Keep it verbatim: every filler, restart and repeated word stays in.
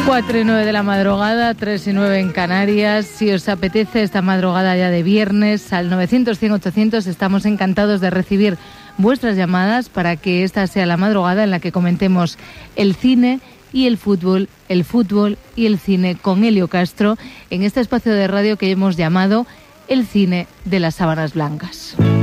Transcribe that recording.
cuatro y nueve de la madrugada, tres y nueve en Canarias. Si os apetece esta madrugada ya de viernes, al novecientos, cien, ochocientos, estamos encantados de recibir vuestras llamadas para que esta sea la madrugada en la que comentemos el cine y el fútbol, el fútbol y el cine con Elio Castro, en este espacio de radio que hemos llamado El Cine de las Sábanas Blancas.